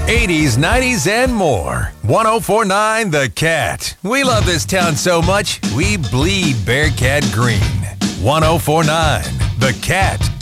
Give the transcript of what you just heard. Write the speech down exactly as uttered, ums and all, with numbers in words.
eighties, nineties, and more. ten forty-nine The Cat. We love this town so much, we bleed Bearcat green. ten forty-nine The Cat.